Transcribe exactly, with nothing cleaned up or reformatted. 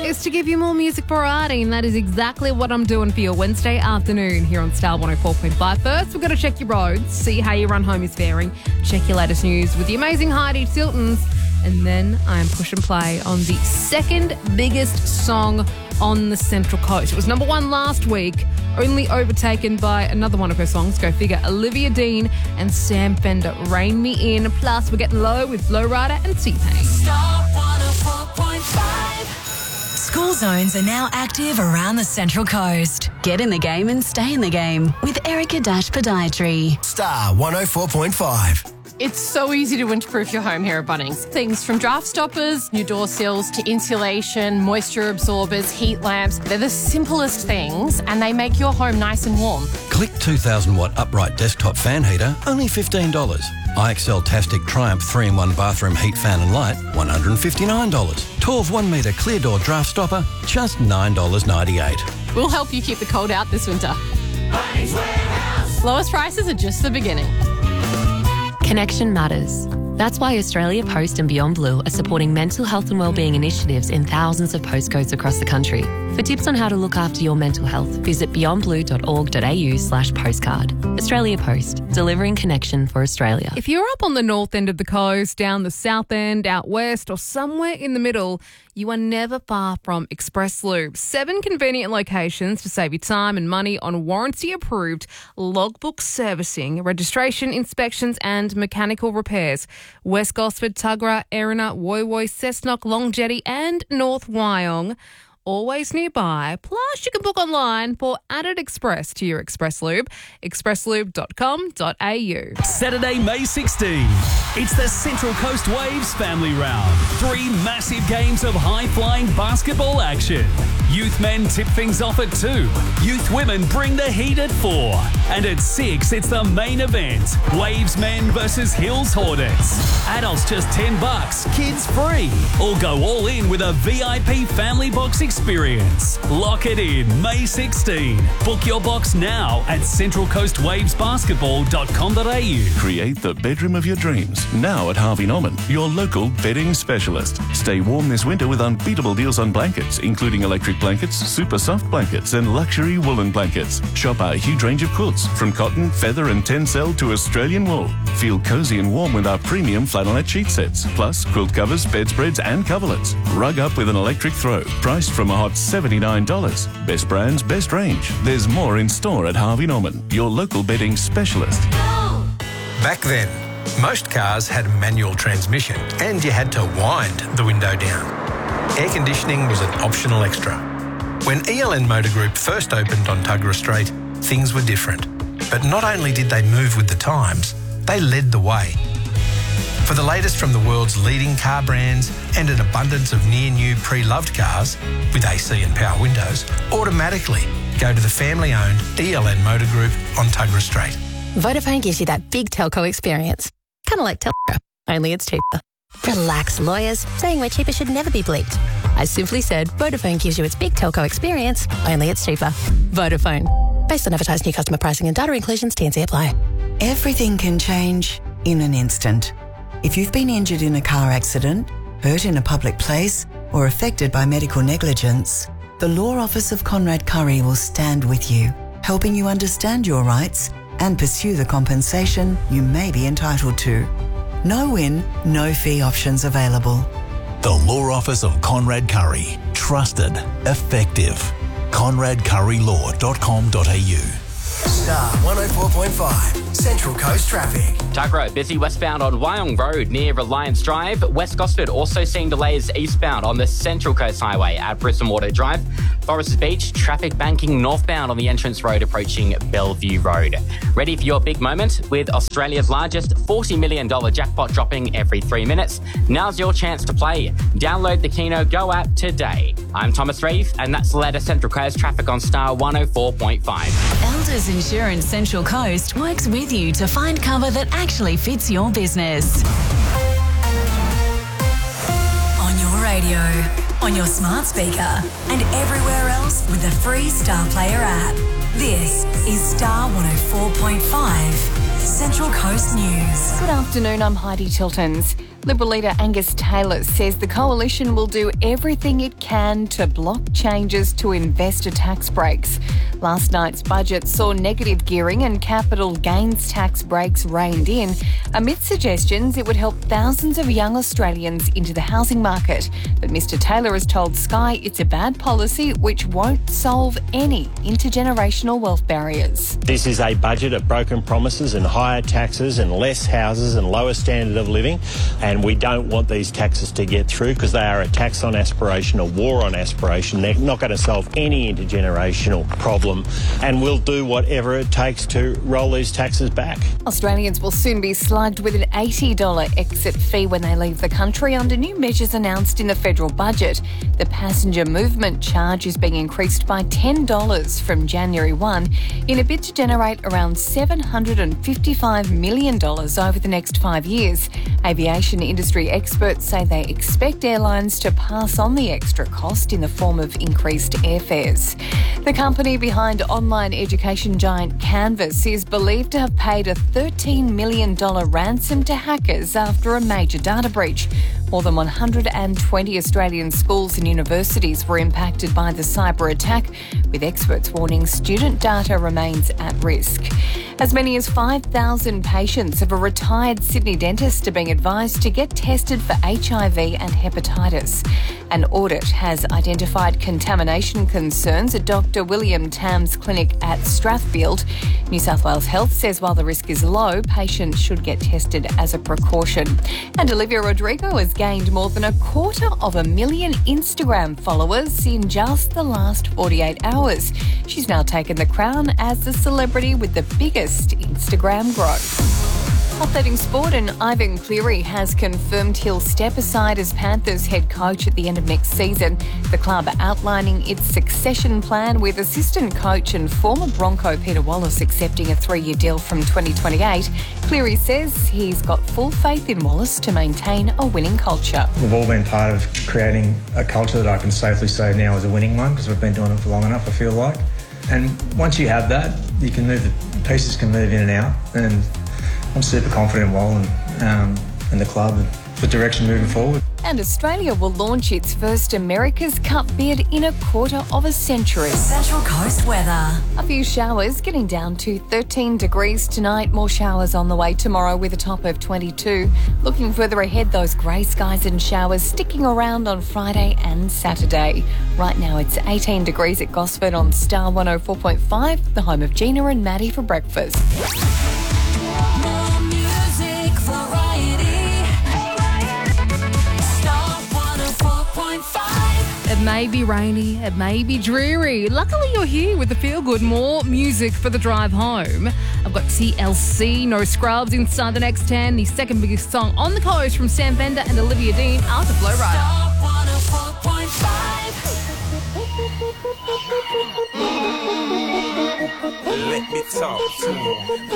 is to give you more music variety, and that is exactly what I'm doing for your Wednesday afternoon here on Star one oh four point five. First, we're going to check your roads, see how your run home is faring, check your latest news with the amazing Heidi Tiltons, and then I'm push and play on the second biggest song on the Central Coast. It was number one last week, only overtaken by another one of her songs, go figure, Olivia Dean and Sam Fender, Rain Me In. Plus, we're getting low with Flo Rida and T-Pain. Star one oh four point five. School zones are now active around the Central Coast. Get in the game and stay in the game with Erica Dash Podiatry. Star one oh four point five. It's so easy to winterproof your home here at Bunnings. Things from draft stoppers, new door sills, to insulation, moisture absorbers, heat lamps. They're the simplest things and they make your home nice and warm. Click two thousand watt upright desktop fan heater, only fifteen dollars. I X L Tastic Triumph three in one bathroom heat fan and light, one hundred fifty-nine dollars. twelve one metre clear door draft stopper, just nine dollars ninety-eight. We'll help you keep the cold out this winter. Bunnings Warehouse. Lowest prices are just the beginning. Connection matters. That's why Australia Post and Beyond Blue are supporting mental health and wellbeing initiatives in thousands of postcodes across the country. For tips on how to look after your mental health, visit beyondblue.org.au slash postcard. Australia Post, delivering connection for Australia. If you're up on the north end of the coast, down the south end, out west, or somewhere in the middle, you are never far from Express Lube. Seven convenient locations to save you time and money on warranty-approved logbook servicing, registration, inspections and mechanical repairs. West Gosford, Tuggerah, Erina, Woy Woy, Cessnock, Long Jetty and North Wyong. Always nearby. Plus, you can book online for added express to your Express Lube, express lube dot com dot a u. Saturday, May sixteenth. It's the Central Coast Waves Family Round. Three massive games of high-flying basketball action. Youth men tip things off at two. Youth women bring the heat at four. And at six, it's the main event. Waves men versus Hills Hornets. Adults just ten bucks, kids free. Or go all in with a V I P family box experience. Experience. Lock it in May sixteenth. Book your box now at central coast waves basketball dot com dot a u. Create the bedroom of your dreams now at Harvey Norman, your local bedding specialist. Stay warm this winter with unbeatable deals on blankets, including electric blankets, super soft blankets and luxury woolen blankets. Shop our huge range of quilts from cotton, feather and tencel to Australian wool. Feel cozy and warm with our premium flannelette sheet sets, plus quilt covers, bedspreads and coverlets. Rug up with an electric throw, priced from a hot seventy-nine dollars. Best brands, best range. There's more in store at Harvey Norman, your local bedding specialist. Back then, most cars had a manual transmission and you had to wind the window down. Air conditioning was an optional extra. When E L N Motor Group first opened on Tuggerah Street, things were different. But not only did they move with the times, they led the way. For the latest from the world's leading car brands and an abundance of near-new pre-loved cars with A C and power windows, automatically go to the family-owned E L N Motor Group on Tuggerah Street. Vodafone gives you that big telco experience. Kind of like Telco, only it's cheaper. Relax, lawyers. Saying we're cheaper should never be bleeped. I simply said Vodafone gives you its big telco experience, only it's cheaper. Vodafone. Based on advertised new customer pricing and data inclusions, T and C apply. Everything can change in an instant. If you've been injured in a car accident, hurt in a public place, or affected by medical negligence, the Law Office of Conrad Curry will stand with you, helping you understand your rights and pursue the compensation you may be entitled to. No win, no fee options available. The Law Office of Conrad Curry. Trusted. Effective. conrad curry law dot com dot a u. Star one oh four point five, Central Coast Traffic. Tuggerah, busy westbound on Wyong Road near Reliance Drive. West Gosford also seeing delays eastbound on the Central Coast Highway at Brisbane Water Drive. Forest Beach, traffic banking northbound on the entrance road approaching Bellevue Road. Ready for your big moment with Australia's largest forty million dollars jackpot dropping every three minutes. Now's your chance to play. Download the Keno Go app today. I'm Thomas Reeve and that's the latest Central Coast traffic on Star one oh four point five. Elders Insurance Central Coast works with you to find cover that actually fits your business. On your radio, on your smart speaker, and everywhere else with the free Star Player app. This is Star one oh four point five, Central Coast News. Good afternoon, I'm Heidi Tiltons. Liberal leader Angus Taylor says the coalition will do everything it can to block changes to investor tax breaks. Last night's budget saw negative gearing and capital gains tax breaks reined in, amid suggestions it would help thousands of young Australians into the housing market. But Mr Taylor has told Sky it's a bad policy which won't solve any intergenerational wealth barriers. This is a budget of broken promises and higher taxes and less houses and lower standard of living, and we don't want these taxes to get through because they are a tax on aspiration, a war on aspiration. They're not going to solve any intergenerational problem, and we'll do whatever it takes to roll these taxes back. Australians will soon be slugged with an eighty dollars exit fee when they leave the country under new measures announced in the federal budget. The passenger movement charge is being increased by ten dollars from January first in a bid to generate around seven hundred fifty-five million dollars over the next five years. Aviation industry experts say they expect airlines to pass on the extra cost in the form of increased airfares. The company behind online education giant Canvas is believed to have paid a thirteen million dollars ransom to hackers after a major data breach. More than one hundred twenty Australian schools and universities were impacted by the cyber attack, with experts warning student data remains at risk. As many as five thousand patients of a retired Sydney dentist are being advised to get tested for H I V and hepatitis. An audit has identified contamination concerns at Doctor William Tam's clinic at Strathfield. New South Wales Health says while the risk is low, patients should get tested as a precaution. And Olivia Rodrigo has gained more than a quarter of a million Instagram followers in just the last forty-eight hours. She's now taken the crown as the celebrity with the biggest Instagram growth. Updating sport, and Ivan Cleary has confirmed he'll step aside as Panthers head coach at the end of next season. The club outlining its succession plan, with assistant coach and former Bronco Peter Wallace accepting a three-year deal from twenty twenty-eight. Cleary says he's got full faith in Wallace to maintain a winning culture. We've all been part of creating a culture that I can safely say now is a winning one, because we've been doing it for long enough, I feel like. And once you have that, you can move, the pieces can move in and out, and I'm super confident in Wal and, um, and the club and the direction moving forward. And Australia will launch its first America's Cup bid in a quarter of a century. Central Coast weather. A few showers, getting down to thirteen degrees tonight. More showers on the way tomorrow with a top of twenty-two. Looking further ahead, those grey skies and showers sticking around on Friday and Saturday. Right now it's eighteen degrees at Gosford on Star one oh four point five, the home of Gina and Maddie for breakfast. It may be rainy, it may be dreary. Luckily, you're here with the Feel Good. More music for the drive home. I've got T L C, No Scrubs inside the next ten. The second biggest song on the coast from Sam Fender and Olivia Dean after Flow Rider. one oh four point five. Let me talk to you.